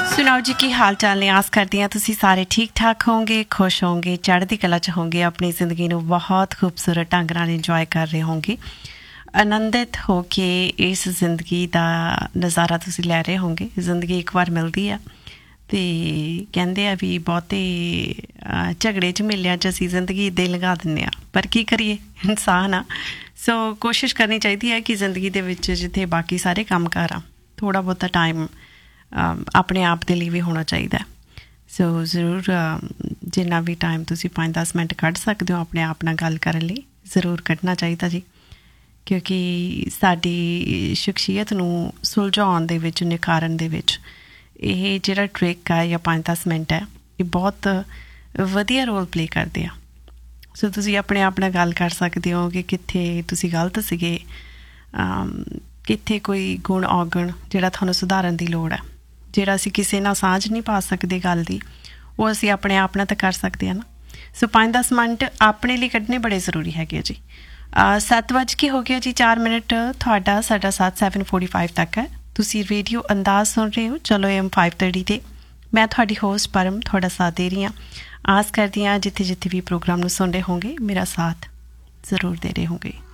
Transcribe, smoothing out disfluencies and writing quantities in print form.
सुनाओ जी की हाल चाल ने। आस करती हैं तुसी सारे ठीक ठाक होंगे, खुश होंगे, चढ़ती कला च होंगे, अपनी जिंदगी नूं बहुत खूबसूरत ढंग नाल इंजॉय कर रहे होंगे, आनंदित हो के इस जिंदगी का नज़ारा तुसी लै रहे होंगे। जिंदगी एक बार मिलती है तो कहते हैं भी बहुते झगड़े झमेलियां च असीं जिंदगी इदां ही लंघा दिंदे आ, पर की करिए, इंसान आ। सो कोशिश करनी चाहिए है कि जिंदगी दे विच जिथे बाकी सारे काम कार आ, थोड़ा बहुता टाइम अपने आप के लिए भी होना चाहिए। सो जरूर जिन्ना भी टाइम तुसी 5-10 मिनट कढ़ सकते हो अपने आप नाल गल करन लई, जरूर कढ़ना चाहिए जी, क्योंकि साडी शख्सियत नूं सुलझाउण दे विच, निखारन दे विच ਇਹ ਜਿਹੜਾ ਟ੍ਰਿਕ ਹੈ ਜਾਂ 5-10 ਮਿੰਟ ਹੈ, ਇਹ ਬਹੁਤ ਵਧੀਆ ਰੋਲ ਪਲੇ ਕਰਦੇ ਆ। ਸੋ ਤੁਸੀਂ ਆਪਣੇ ਆਪ ਨਾਲ ਗੱਲ ਕਰ ਸਕਦੇ ਹੋ ਕਿ ਕਿੱਥੇ ਤੁਸੀਂ ਗਲਤ ਸੀਗੇ, ਕਿੱਥੇ ਕੋਈ ਗੁਣ ਔਗਣ ਜਿਹੜਾ ਤੁਹਾਨੂੰ ਸੁਧਾਰਨ ਦੀ ਲੋੜ ਹੈ। ਜਿਹੜਾ ਅਸੀਂ ਕਿਸੇ ਨਾਲ ਸਾਂਝ ਨਹੀਂ ਪਾ ਸਕਦੇ ਗੱਲ ਦੀ, ਉਹ ਅਸੀਂ ਆਪਣੇ ਆਪ ਨਾਲ ਤਾਂ ਕਰ ਸਕਦੇ ਹਾਂ ਨਾ। ਸੋ 5-10 ਮਿੰਟ ਆਪਣੇ ਲਈ ਕੱਢਣੇ ਬੜੇ ਜ਼ਰੂਰੀ ਹੈਗੇ ਜੀ। 7 ਵੱਜ ਕੇ ਹੋ ਗਿਆ ਜੀ 4 ਮਿੰਟ। ਤੁਹਾਡਾ ਸਾਡਾ ਸਾਥ 7:45 ਤੱਕ ਹੈ। ਤੁਸੀਂ ਰੇਡੀਓ ਅੰਦਾਜ਼ ਸੁਣ ਰਹੇ ਹੋ ਚਲੋ AM 530 ਤੇ। ਮੈਂ ਤੁਹਾਡੀ ਹੋਸਟ ਪਰਮ ਤੁਹਾਡਾ ਸਾਥ ਦੇ ਰਹੀ ਹਾਂ। ਆਸ ਕਰਦੀ ਹਾਂ ਜਿੱਥੇ ਜਿੱਥੇ ਵੀ ਪ੍ਰੋਗਰਾਮ ਨੂੰ ਸੁਣ ਰਹੇ ਹੋਗੇ ਮੇਰਾ ਸਾਥ ਜ਼ਰੂਰ ਦੇ ਰਹੇ ਹੋਗੇ।